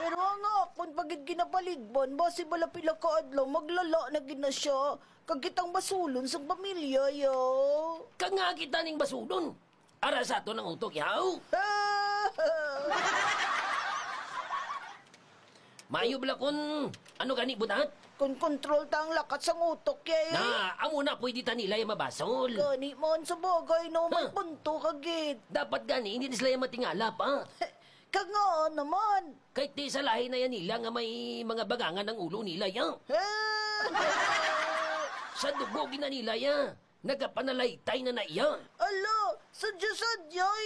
Pero nga, kung pagid ginapaligban, basi bala pila ka adlaw, maglala na gina siya. Kag kitang basulon sa pamilya, yo. Kag nga kita ning basudon. Ara sa to ng utok, yaw. Mayo bala kun ano gani butat? Kung kontrol ta ang lakat sa utok, yay. Na, amo na pwede ta nila yung mabasol. Gani mon sa bagay, no, may Huh. punto kagit. Dapat gani, hindi sila yung matingala pa. Kag nga naman. Kahit di sa lahi na yan nila nga may mga bagangan ng ulo nila, ya. Sa dugo gina nila, ya. Nagapanalaytay na iya. Ala, sadya-sadya